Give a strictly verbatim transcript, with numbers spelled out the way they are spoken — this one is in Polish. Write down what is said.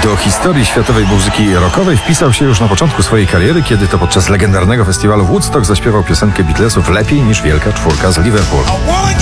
Do historii światowej muzyki rockowej wpisał się już na początku swojej kariery, kiedy to podczas legendarnego festiwalu Woodstock zaśpiewał piosenkę Beatlesów lepiej niż Wielka Czwórka z Liverpool.